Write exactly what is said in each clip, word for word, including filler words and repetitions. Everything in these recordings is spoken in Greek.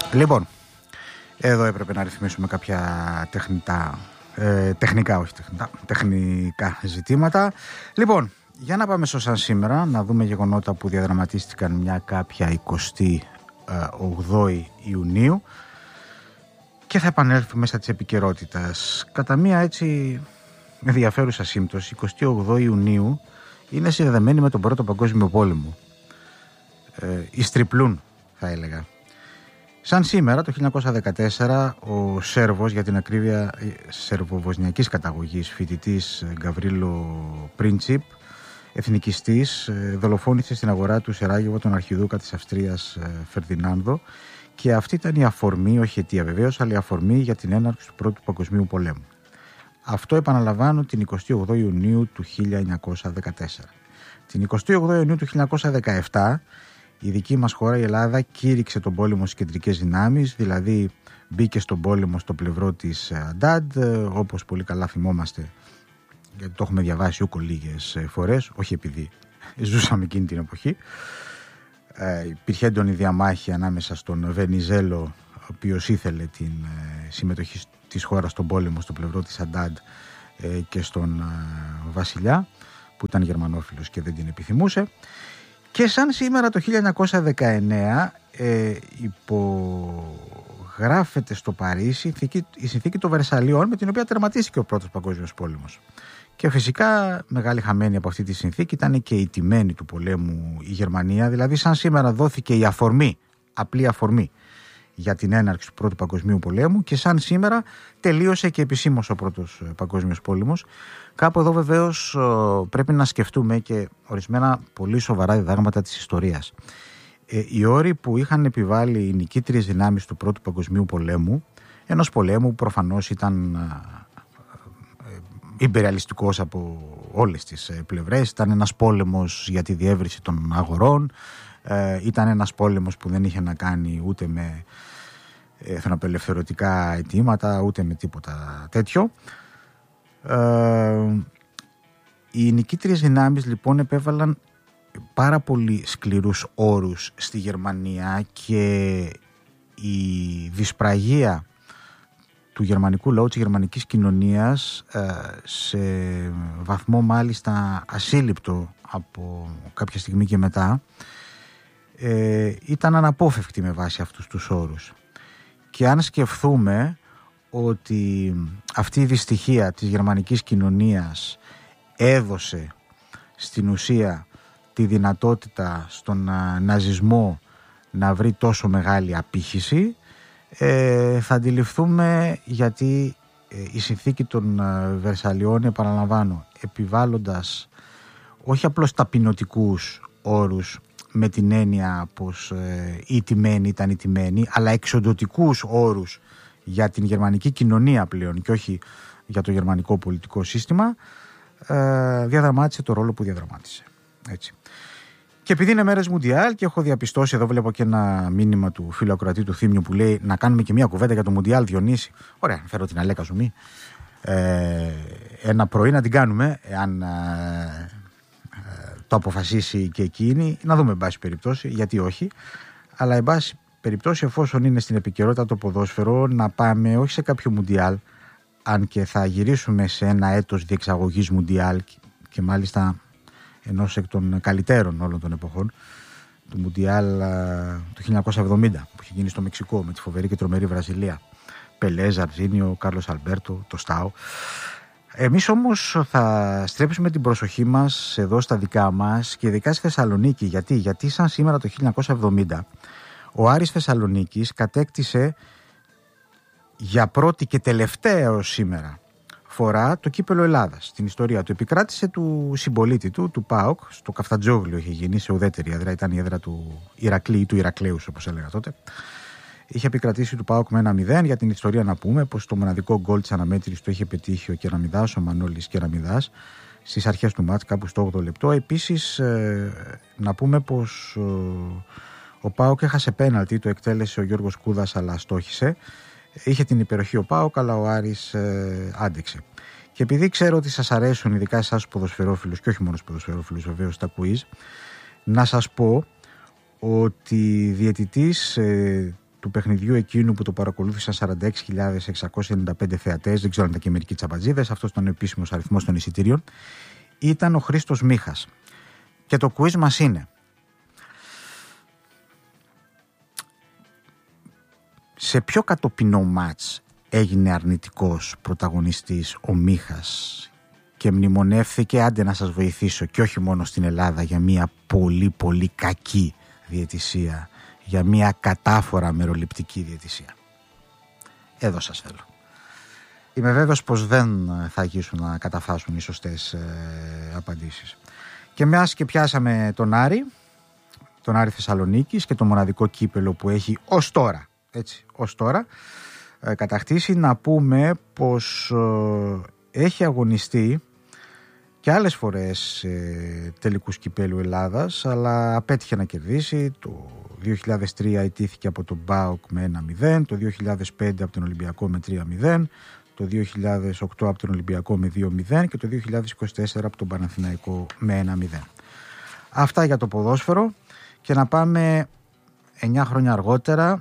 Λοιπόν, εδώ έπρεπε να ρυθμίσουμε κάποια τεχνητά, ε, τεχνικά, όχι τεχνητά, τεχνικά ζητήματα. Λοιπόν, για να πάμε στο σαν σήμερα, να δούμε γεγονότα που διαδραματίστηκαν μια κάποια εικοστή ογδόη Ιουνίου και θα επανέλθουμε μέσα της επικαιρότητας. Κατά μία έτσι ενδιαφέρουσα σύμπτωση, εικοστή ογδόη Ιουνίου είναι συνδεδεμένη με τον Πρώτο Παγκόσμιο Πόλεμο. Ε, ιστριπλούν, θα έλεγα. Σαν σήμερα, το χίλια εννιακόσια δεκατέσσερα, ο Σέρβος, για την ακρίβεια σερβοβοσνιακής καταγωγής, φοιτητής Γκαβρίλο Πρίντσιπ, εθνικιστής, δολοφόνησε στην αγορά του Σεράγεβο τον αρχιδούκα της Αυστρίας Φερδινάνδο, και αυτή ήταν η αφορμή, όχι αιτία βεβαίως, αλλά η αφορμή για την έναρξη του Πρώτου Παγκοσμίου Πολέμου. Αυτό επαναλαμβάνω την εικοστή ογδόη Ιουνίου του χίλια εννιακόσια δεκατέσσερα. Την εικοστή ογδόη Ιουνίου του χίλια εννιακόσια δεκαεπτά η δική μας χώρα, η Ελλάδα, κήρυξε τον πόλεμο στις κεντρικές δυνάμεις, δηλαδή μπήκε στον πόλεμο στο πλευρό της Αντάντ, όπως πολύ καλά θυμόμαστε, γιατί το έχουμε διαβάσει ούκο λίγες φορές, όχι επειδή ζούσαμε εκείνη την εποχή. Ε, υπήρχε έντονη διαμάχη ανάμεσα στον Βενιζέλο, ο οποίος ήθελε την ε, συμμετοχή της χώρας στον πόλεμο στο πλευρό της Αντάντ, ε, και στον ε, Βασιλιά, που ήταν γερμανόφιλος και δεν την επιθυμούσε. Και σαν σήμερα το χίλια εννιακόσια δεκαεννέα ε, υπογράφεται στο Παρίσι η συνθήκη, η συνθήκη των Βερσαλιών, με την οποία τερματίστηκε ο Πρώτος Παγκόσμιος Πόλεμος. Και φυσικά μεγάλη χαμένη από αυτή τη συνθήκη ήταν και η τιμένη του πολέμου η Γερμανία. Δηλαδή σαν σήμερα δόθηκε η αφορμή, απλή αφορμή, για την έναρξη του Πρώτου Παγκοσμίου Πολέμου, και σαν σήμερα τελείωσε και επισήμως ο Πρώτος Παγκόσμιος Πόλεμος. Κάπου εδώ βεβαίως πρέπει να σκεφτούμε και ορισμένα πολύ σοβαρά διδάγματα της ιστορίας. Ε, οι όροι που είχαν επιβάλει οι νικήτριες δυνάμεις του Πρώτου Παγκοσμίου Πολέμου, ενός πολέμου που προφανώς ήταν ιμπεριαλιστικός από όλες τις πλευρές, ήταν ένας πόλεμος για τη διεύρυνση των αγορών, ε, ήταν ένας πόλεμος που δεν είχε να κάνει ούτε με εθνοπελευθερωτικά αιτήματα, ούτε με τίποτα τέτοιο. Ε, οι νικήτριες δυνάμεις λοιπόν επέβαλαν πάρα πολύ σκληρούς όρους στη Γερμανία, και η δυσπραγία του γερμανικού λαού, της γερμανικής κοινωνίας, σε βαθμό μάλιστα ασύλληπτο από κάποια στιγμή και μετά, ήταν αναπόφευκτη με βάση αυτούς τους όρους. Και αν σκεφτούμε ότι αυτή η δυστυχία της γερμανικής κοινωνίας έδωσε στην ουσία τη δυνατότητα στον ναζισμό να βρει τόσο μεγάλη απήχηση, ε, θα αντιληφθούμε γιατί ε, η συνθήκη των ε, Βερσαλιών, επαναλαμβάνω, επιβάλλοντας όχι απλώς ταπεινωτικούς όρους με την έννοια πως ε, οι τιμένοι ήταν οι τιμένοι, αλλά εξοντωτικούς όρους για την γερμανική κοινωνία πλέον και όχι για το γερμανικό πολιτικό σύστημα, ε, διαδραμάτισε το ρόλο που διαδραμάτισε. Έτσι. Και επειδή είναι μέρες Μουντιάλ και έχω διαπιστώσει, εδώ βλέπω και ένα μήνυμα του φίλου ακροατή του Θήμιου που λέει να κάνουμε και μια κουβέντα για το Μουντιάλ, Διονύση. Ωραία, φέρω την Αλέκα Ζουμή. Ε, ένα πρωί να την κάνουμε, εάν ε, ε, το αποφασίσει και εκείνη, να δούμε εν πάση περιπτώσει, γιατί όχι. Αλλά εν πάση περιπτώσει, εφόσον είναι στην επικαιρότητα το ποδόσφαιρο, να πάμε όχι σε κάποιο Μουντιάλ, αν και θα γυρίσουμε σε ένα έτος διεξαγωγής Μουντιάλ, και μάλιστα ενός εκ των καλύτερων όλων των εποχών, του Μουντιάλ του χίλια εννιακόσια εβδομήντα που είχε γίνει στο Μεξικό με τη φοβερή και τρομερή Βραζιλία. Πελέ, Ζαρζίνιο, Κάρλος Αλμπέρτο, το Στάο. Εμείς όμως θα στρέψουμε την προσοχή μας εδώ στα δικά μας και ειδικά στη Θεσσαλονίκη. Γιατί, Γιατί σαν σήμερα το χίλια εννιακόσια εβδομήντα ο Άρης Θεσσαλονίκης κατέκτησε για πρώτη και τελευταία έως σήμερα φορά το κύπελο Ελλάδας στην ιστορία του. Επικράτησε του συμπολίτη του, του ΠΑΟΚ, στο Καφτατζόγλιο είχε γίνει, σε ουδέτερη έδρα, ήταν η έδρα του Ηρακλή ή του Ηρακλέους όπως έλεγα τότε. Είχε επικρατήσει του ΠΑΟΚ με ένα μηδέν. Για την ιστορία να πούμε πως το μοναδικό γκολ της αναμέτρησης το είχε πετύχει ο Κεραμιδάς, ο Μανώλης Κεραμιδάς, στις αρχές του μάτς, κάπου στο όγδοο λεπτό. Επίσης ε, να πούμε πως ε, ο ΠΑΟΚ έχασε πέναλτι, το εκτέλεσε ο Γιώργος Κούδας αλλά αστόχησε. Είχε την υπεροχή ο ΠΑΟΚ, αλλά ο Άρης ε, άντεξε. Και επειδή ξέρω ότι σας αρέσουν, ειδικά εσάς τους ποδοσφαιρόφιλους και όχι μόνο τους ποδοσφαιρόφιλους βεβαίως, τα quiz, να σας πω ότι διαιτητής ε, του παιχνιδιού εκείνου που το παρακολούθησαν σαράντα έξι χιλιάδες εξακόσιοι ενενήντα πέντε θεατές, δεν ξέρω αν ήταν και μερικοί τσαμπατζίδες, αυτός ήταν ο επίσημος αριθμός των εισιτήριων, ήταν ο Χρήστος Μίχας. Και το quiz μας είναι: σε ποιο κατοπινό μάτς έγινε αρνητικός πρωταγωνιστής ο Μίχας και μνημονεύθηκε, άντε να σας βοηθήσω, και όχι μόνο στην Ελλάδα, για μια πολύ πολύ κακή διαιτησία, για μια κατάφορα μεροληπτική διαιτησία? Εδώ σας θέλω. Είμαι βέβαιος πως δεν θα αγγίσουν να καταφάσουν οι σωστές ε, απαντήσεις. Και μιας και πιάσαμε τον Άρη, τον Άρη Θεσσαλονίκης και το μοναδικό κύπελο που έχει ως τώρα, έτσι, ως τώρα ε, κατακτήσει, να πούμε πως ε, έχει αγωνιστεί και άλλες φορές ε, τελικούς κυπέλου Ελλάδας, αλλά απέτυχε να κερδίσει. Το δύο χιλιάδες τρία ιτήθηκε από τον ΠΑΟΚ με ένα μηδέν, το δύο χιλιάδες πέντε από τον Ολυμπιακό με τρία μηδέν, το δύο χιλιάδες οκτώ από τον Ολυμπιακό με δύο μηδέν και το δύο χιλιάδες είκοσι τέσσερα από τον Παναθηναϊκό με ένα μηδέν. Αυτά για το ποδόσφαιρο. Και να πάμε εννιά χρόνια αργότερα.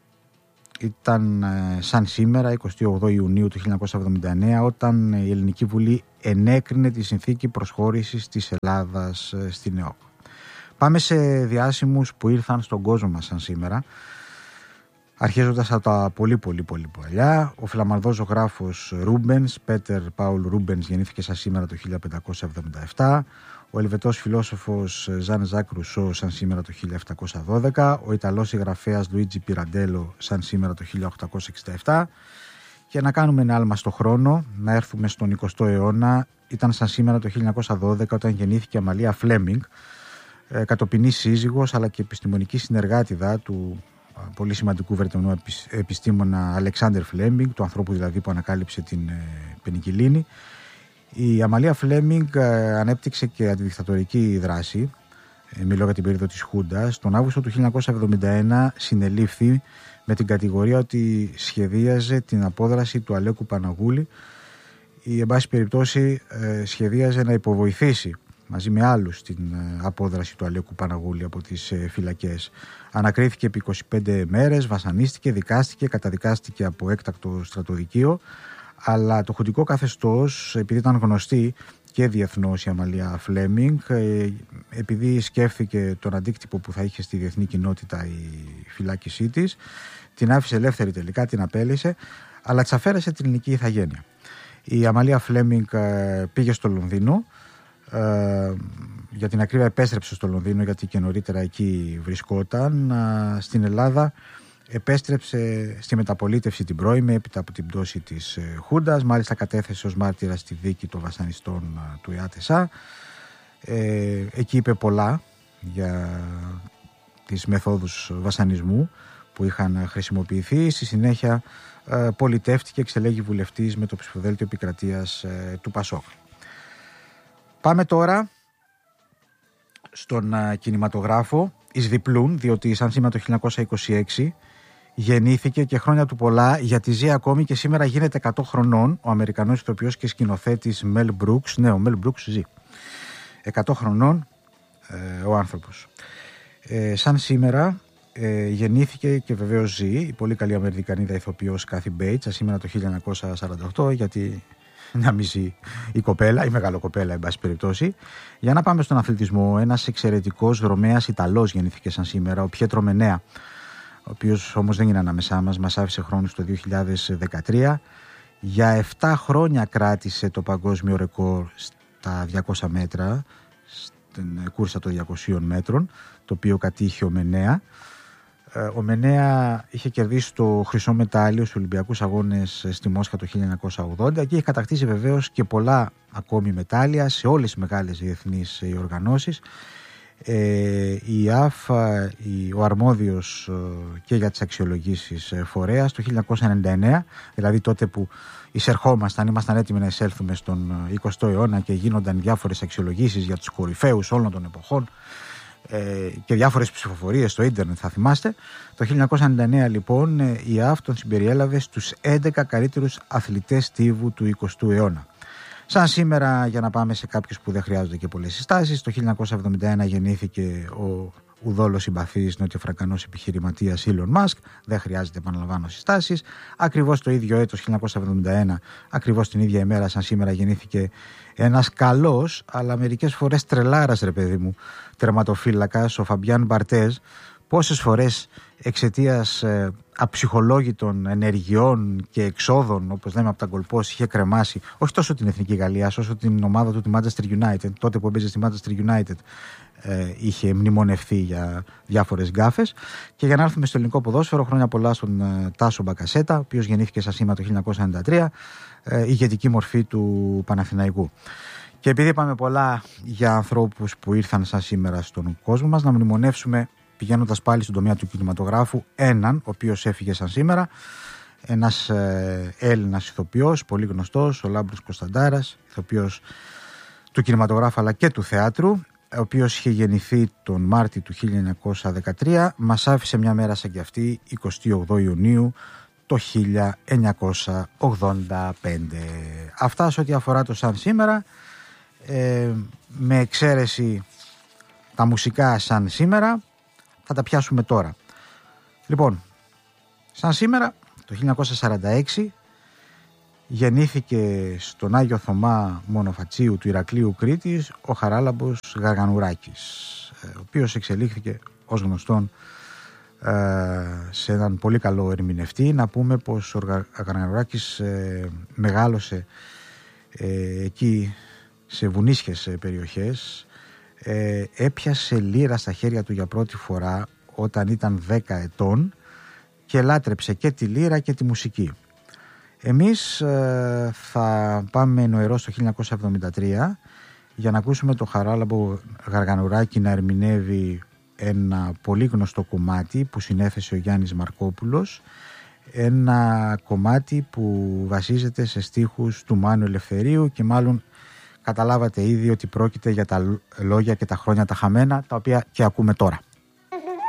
Ήταν σαν σήμερα, εικοστή όγδοη Ιουνίου του χίλια εννιακόσια εβδομήντα εννέα, όταν η Ελληνική Βουλή ενέκρινε τη συνθήκη προσχώρησης της Ελλάδας στην ΕΟΚ. Πάμε σε διάσημους που ήρθαν στον κόσμο μας σαν σήμερα, αρχίζοντας από τα πολύ πολύ πολύ παλιά. Ο φλαμανδός ζωγράφος Ρούμπενς, Πέτερ Πάουλ Ρούμπενς, γεννήθηκε σαν σήμερα το χίλια πεντακόσια εβδομήντα επτά. Ο Ελβετός φιλόσοφος Ζαν Ζακ Ρουσό, σαν σήμερα το χίλια επτακόσια δώδεκα. Ο Ιταλός συγγραφέας Λουίτζι Πιραντέλο, σαν σήμερα το χίλια οκτακόσια εξήντα επτά. Και να κάνουμε ένα άλμα στο χρόνο, να έρθουμε στον εικοστό αιώνα. Ήταν σαν σήμερα το χίλια εννιακόσια δώδεκα, όταν γεννήθηκε η Αμαλία Φλέμινγκ, κατοπινή σύζυγος αλλά και επιστημονική συνεργάτιδα του πολύ σημαντικού Βρετανού επιστήμονα Αλεξάνδερ Φλέμινγκ, του ανθρώπου δηλαδή που ανακάλυψε την πενικυλίνη. Η Αμαλία Φλέμινγκ ανέπτυξε και αντιδικτατορική δράση, μιλώ για την περίοδο της Χούντας. Τον Αύγουστο του χίλια εννιακόσια εβδομήντα ένα συνελήφθη με την κατηγορία ότι σχεδίαζε την απόδραση του Αλέκου Παναγούλη ή, εν πάση περιπτώσει, σχεδίαζε να υποβοηθήσει μαζί με άλλους την απόδραση του Αλέκου Παναγούλη από τις φυλακές. Ανακρίθηκε επί είκοσι πέντε μέρες, βασανίστηκε, δικάστηκε, καταδικάστηκε από έκτακτο στρατοδικείο, αλλά το χουντικό καθεστώς, επειδή ήταν γνωστή και διεθνώς η Αμαλία Φλέμινγκ, επειδή σκέφτηκε τον αντίκτυπο που θα είχε στη διεθνή κοινότητα η φυλάκισή της, την άφησε ελεύθερη τελικά, την απέλυσε, αλλά της αφαίρεσε την ελληνική ηθαγένεια. Η Αμαλία Φλέμινγκ πήγε στο Λονδίνο, ε, για την ακρίβεια επέστρεψε στο Λονδίνο γιατί και νωρίτερα εκεί βρισκόταν. Ε, στην Ελλάδα επέστρεψε στη μεταπολίτευση την πρώιμη έπειτα από την πτώση της ε, Χούντας, μάλιστα κατέθεσε ως μάρτυρα στη δίκη των βασανιστών ε, του ΙΑΤΕΣΑ. Ε, εκεί είπε πολλά για τις μεθόδους βασανισμού που είχαν χρησιμοποιηθεί. Στη συνέχεια ε, πολιτεύτηκε και εξελέγει βουλευτής με το ψηφοδέλτιο επικρατείας ε, του ΠΑΣΟΚ. Πάμε τώρα στον uh, κινηματογράφο εις διπλούν, διότι σαν σήμερα το χίλια εννιακόσια είκοσι έξι γεννήθηκε και χρόνια του πολλά, γιατί ζει ακόμη και σήμερα γίνεται εκατό χρονών ο Αμερικανός ηθοποιός και σκηνοθέτης Μελ Μπρούξ. Ναι, ο Μελ Μπρούξ ζει εκατό χρονών ε, ο άνθρωπος. Ε, σαν σήμερα ε, γεννήθηκε και βεβαίως ζει η πολύ καλή Αμερικανίδα ηθοποιός Κάθι Μπέιτς, σαν σήμερα το χίλια εννιακόσια σαράντα οκτώ, γιατί να μη ζει η κοπέλα, η μεγαλοκοπέλα, εν πάση περιπτώσει. Για να πάμε στον αθλητισμό, ένας εξαιρετικός δρομέας Ιταλός γεννήθηκε σαν σήμερα, ο Πιέτρο Μενέα, ο οποίος όμως δεν είναι ανάμεσά μας, μας άφησε χρόνους το δύο χιλιάδες δεκατρία. Για επτά χρόνια κράτησε το παγκόσμιο ρεκόρ στα διακόσια μέτρα, στην κούρσα των διακοσίων μέτρων, το οποίο κατήχε ο Μενέα. Ο Μενέα είχε κερδίσει το χρυσό μετάλλιο στους Ολυμπιακούς Αγώνες στη Μόσχα το χίλια εννιακόσια ογδόντα και είχε κατακτήσει βεβαίως και πολλά ακόμη μετάλλια σε όλες τις μεγάλες διεθνείς οργανώσεις. Ε, η ΙΑΦ, ο αρμόδιος και για τις αξιολογήσεις φορέας, το χίλια εννιακόσια ενενήντα εννέα, δηλαδή τότε που εισερχόμασταν, ήμασταν έτοιμοι να εισέλθουμε στον εικοστό αιώνα και γίνονταν διάφορες αξιολογήσεις για τους κορυφαίους όλων των εποχών και διάφορες ψηφοφορίες στο ίντερνετ, θα θυμάστε. Το χίλια εννιακόσια ενενήντα εννέα λοιπόν η ΙΑΦ τον συμπεριέλαβε στους έντεκα καλύτερους αθλητές τύβου του εικοστού αιώνα. Σαν σήμερα, για να πάμε σε κάποιους που δεν χρειάζονται και πολλές συστάσεις, το χίλια εννιακόσια εβδομήντα ένα γεννήθηκε ο ουδόλως συμπαθής νοτιοαφρικανός επιχειρηματίας Elon Musk. Δεν χρειάζεται, επαναλαμβάνω, συστάσεις. Ακριβώς το ίδιο έτος, χίλια εννιακόσια εβδομήντα ένα, ακριβώς την ίδια ημέρα σαν σήμερα, γεννήθηκε ένας καλός, αλλά μερικές φορές τρελάρας, ρε παιδί μου, τερματοφύλακας, ο Φαμπιάν Μπαρτέζ. Πόσες φορές εξαιτίας ε, αψυχολόγητων ενεργειών και εξόδων, όπως λέμε από τα γκολπός, είχε κρεμάσει όχι τόσο την Εθνική Γαλλία, όσο την ομάδα του, τη Manchester United, τότε που έμπαιζε στη Manchester United, ε, είχε μνημονευθεί για διάφορες γκάφες. Και για να έρθουμε στο ελληνικό ποδόσφαιρο, χρόνια πολλά στον ε, Τάσο Μπακασέτα, ο οποίος γεννήθηκε σαν σήμερα το χίλια εννιακόσια ενενήντα τρία, ε, ηγετική μορφή του Παναθηναϊκού. Και επειδή είπαμε πολλά για ανθρώπους που ήρθαν σαν σήμερα στον κόσμο μας, να μνημονεύσουμε, πηγαίνοντας πάλι στον τομέα του κινηματογράφου, έναν ο οποίος έφυγε σαν σήμερα, ένας ε, Έλληνας ηθοποιός, πολύ γνωστός, ο Λάμπρος Κωνσταντάρας, ηθοποιός του κινηματογράφου αλλά και του θεάτρου, ο οποίος είχε γεννηθεί τον Μάρτιο του χίλια εννιακόσια δεκατρία, μας άφησε μια μέρα σαν και αυτή, εικοστή όγδοη Ιουνίου το χίλια εννιακόσια ογδόντα πέντε. Αυτά σε ό,τι αφορά το σαν σήμερα, ε, με εξαίρεση τα μουσικά σαν σήμερα. Θα τα πιάσουμε τώρα. Λοιπόν, σαν σήμερα, το χίλια εννιακόσια σαράντα έξι, γεννήθηκε στον Άγιο Θωμά Μονοφατσίου του Ηρακλείου Κρήτης ο Χαράλαμπος Γαργανουράκης, ο οποίος εξελίχθηκε ως γνωστόν σε έναν πολύ καλό ερμηνευτή. Να πούμε πως ο Γαργανουράκης μεγάλωσε εκεί σε βουνίσχες περιοχές. Ε, έπιασε λύρα στα χέρια του για πρώτη φορά όταν ήταν δέκα ετών και λάτρεψε και τη λύρα και τη μουσική. Εμείς ε, θα πάμε νοερό στο χίλια εννιακόσια εβδομήντα τρία για να ακούσουμε το Χαράλαμπο Γαργανουράκη να ερμηνεύει ένα πολύ γνωστό κομμάτι που συνέθεσε ο Γιάννης Μαρκόπουλος, ένα κομμάτι που βασίζεται σε στίχους του Μάνου Ελευθερίου και μάλλον καταλάβατε ήδη ότι πρόκειται για τα λόγια και τα χρόνια τα χαμένα, τα οποία και ακούμε τώρα.